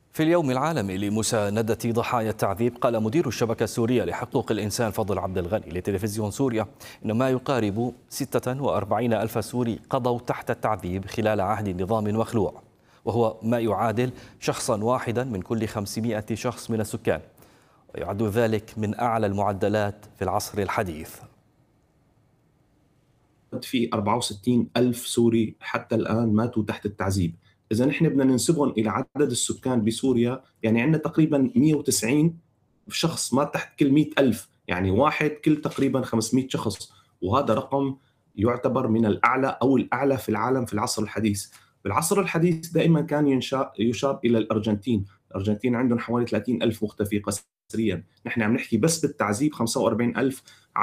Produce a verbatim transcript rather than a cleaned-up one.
في اليوم العالمي لمساندة ضحايا التعذيب، قال مدير الشبكة السورية لحقوق الإنسان فضل عبد الغني لتلفزيون سوريا إن ما يقارب ستة وأربعين ألف سوري قضوا تحت التعذيب خلال عهد النظام المخلوع، وهو ما يعادل شخصا واحدا من كل خمسمائة شخص من السكان، ويعد ذلك من أعلى المعدلات في العصر الحديث. في أربعة وستين ألف سوري حتى الآن ماتوا تحت التعذيب. إذا نحن بدنا ننسبهم إلى عدد السكان بسوريا، يعني عندنا تقريبا مئة وتسعين شخص مات تحت كل مئة ألف، يعني واحد كل تقريبا خمسمئة شخص، وهذا رقم يعتبر من الأعلى أو الأعلى في العالم في العصر الحديث. بالعصر الحديث دائما كان ينشا يشار إلى الأرجنتين. الأرجنتين عندهم حوالي ثلاثين ألف مختفي قسريا، نحن عم نحكي بس بالتعذيب خمسة وأربعين ألف